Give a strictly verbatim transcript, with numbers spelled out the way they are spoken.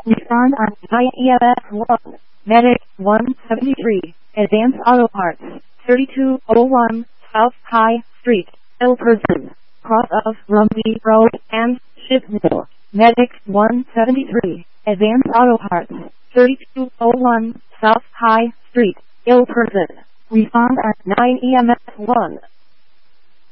Respond on nine E M S one. Medic one seventy-three. Advanced Auto Parts. thirty-two oh one South High Street, Ilperson. Cross of Rumley Road and Shipmill. Medic one seventy-three. Advanced Auto Parts. thirty-two oh one South High Street, Ilperson. Respond at nine E M S one.